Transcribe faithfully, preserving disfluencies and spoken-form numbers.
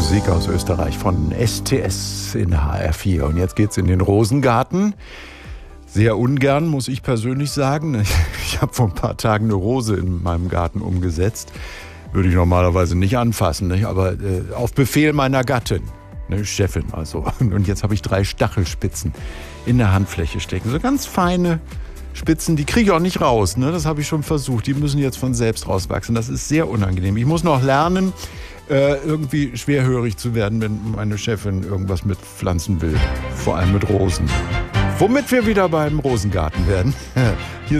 Musik aus Österreich von S T S in H R vier. Und jetzt geht's in den Rosengarten. Sehr ungern, muss ich persönlich sagen. Ich habe vor ein paar Tagen eine Rose in meinem Garten umgesetzt. Würde ich normalerweise nicht anfassen, nicht? Aber äh, auf Befehl meiner Gattin, ne, Chefin also. Und jetzt habe ich drei Stachelspitzen in der Handfläche stecken. So ganz feine Spitzen, die kriege ich auch nicht raus. Ne? Das habe ich schon versucht. Die müssen jetzt von selbst rauswachsen. Das ist sehr unangenehm. Ich muss noch lernen, äh, irgendwie schwerhörig zu werden, wenn meine Chefin irgendwas mit Pflanzen will. Vor allem mit Rosen. Womit wir wieder beim Rosengarten werden. Hier